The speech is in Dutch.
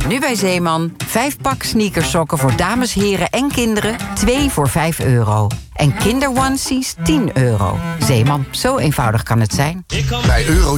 Nu bij Zeeman. 5 pak sneakersokken voor dames, heren en kinderen. 2 voor €5. En kinderonesies €10. Zeeman, zo eenvoudig kan het zijn. Bij